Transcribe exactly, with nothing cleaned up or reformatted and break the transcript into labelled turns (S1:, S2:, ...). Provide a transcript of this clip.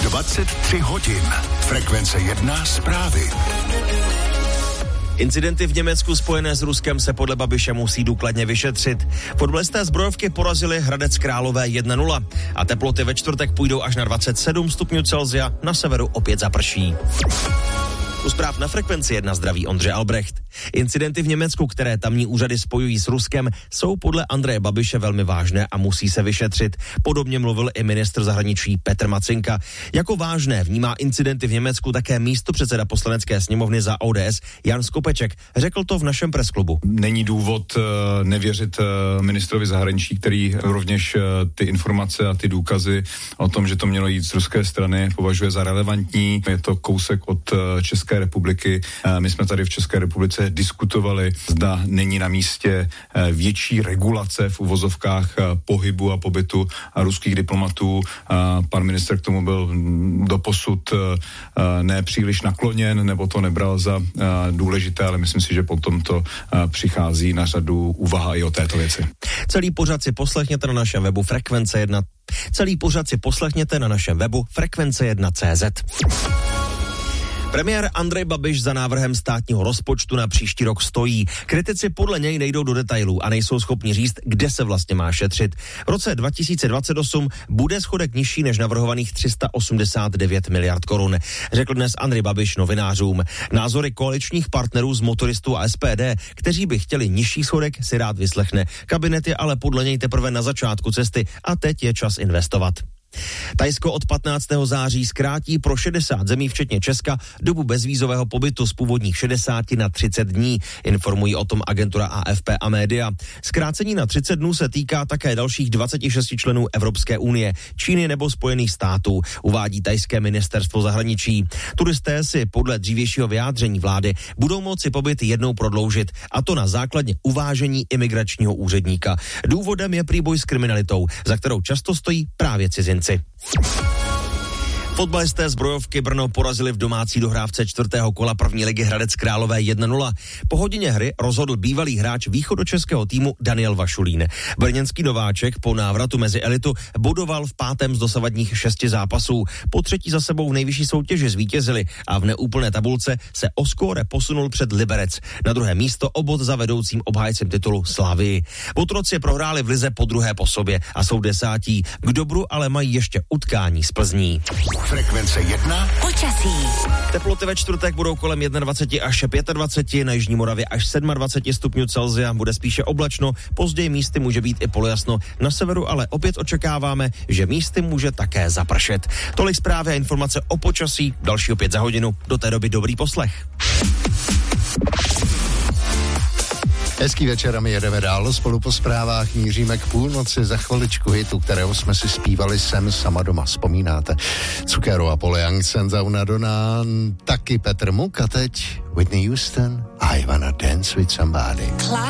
S1: dvacet tři hodin. Frekvence jedna zprávy.
S2: Incidenty v Německu spojené s Ruskem se podle Babiše musí důkladně vyšetřit. Fotbalisté zbrojovky porazili Hradec Králové jedna nula a teploty ve čtvrtek půjdou až na dvacet sedm stupňů Celsia, na severu opět zaprší. U zpráv na Frekvenci jedna zdraví Ondřej Albrecht. Incidenty v Německu, které tamní úřady spojují s Ruskem, jsou podle Andreje Babiše velmi vážné a musí se vyšetřit. Podobně mluvil i ministr zahraničí Petr Macinka. Jako vážné vnímá incidenty v Německu také místopředseda poslanecké sněmovny za O D S Jan Skopeček. Řekl to v našem presklubu.
S3: Není důvod uh, nevěřit uh, ministrovi zahraničí, který rovněž uh, ty informace a ty důkazy o tom, že to mělo jít z ruské strany, považuje za relevantní. Je to kousek od uh, České republiky. Uh, my jsme tady v České republice diskutovali, zda není na místě větší regulace v uvozovkách pohybu a pobytu ruských diplomatů. Pan ministr k tomu byl doposud ne příliš nakloněn, nebo to nebral za důležité, ale myslím si, že potom to přichází na řadu úvaha i o této věci.
S2: Celý pořad si poslechněte na našem webu Frekvence jedna. Celý pořad si poslechněte na našem webu frekvence jedna tečka cé zet. Premiér Andrej Babiš za návrhem státního rozpočtu na příští rok stojí. Kritici podle něj nejdou do detailů a nejsou schopni říct, kde se vlastně má šetřit. V roce dva tisíce dvacet osm bude schodek nižší než navrhovaných tři sta osmdesát devět miliard korun, řekl dnes Andrej Babiš novinářům. Názory koaličních partnerů z Motoristů a S P D, kteří by chtěli nižší schodek, si rád vyslechne. Kabinet je ale podle něj teprve na začátku cesty a teď je čas investovat. Thajsko od patnáctého září zkrátí pro šedesát zemí, včetně Česka, dobu bezvízového pobytu z původních šedesáti na třicet dní, informují o tom agentura A F P a média. Zkrácení na třicet dnů se týká také dalších dvaceti šesti členů Evropské unie, Číny nebo Spojených států, uvádí thajské ministerstvo zahraničí. Turisté si podle dřívějšího vyjádření vlády budou moci pobyt jednou prodloužit, a to na základě uvážení imigračního úředníka. Důvodem je prý boj s kriminalitou, za kterou často stojí právě cizinci. Fotbalisté zbrojovky Brno porazili v domácí dohrávce čtvrtého kola první ligy Hradec Králové jedna nula. Po hodině hry rozhodl bývalý hráč východočeského týmu Daniel Vašulín. Brněnský nováček po návratu mezi elitu bodoval v pátém z dosavadních šesti zápasů. Po třetí za sebou v nejvyšší soutěži zvítězili a v neúplné tabulce se o skóre posunul před Liberec. Na druhé místo o bod za vedoucím obhájcem titulu Slavii. Otroci prohráli v lize po druhé po sobě a jsou desátí. K dobru ale mají ještě utkání z Plzní.
S1: Frekvence jedna.
S4: Počasí.
S2: Teploty ve čtvrtek budou kolem dvacet jedna až dvacet pět, na jižní Moravě až dvacet sedm stupňů Celsia, bude spíše oblačno, později místy může být i polojasno. Na severu ale opět očekáváme, že místy může také zapršet. Tolik zprávy a informace o počasí, další opět za hodinu. Do té doby dobrý poslech.
S5: Hezký večer a my jedeme dál, spolu po zprávách míříme k půlnoci, za chviličku hitu, kterého jsme si zpívali sem sama doma, vzpomínáte. Cukero a Paul Young, Senzauna Donna, taky Petr Muk a teď Whitney Houston, I Wanna Dance With Somebody.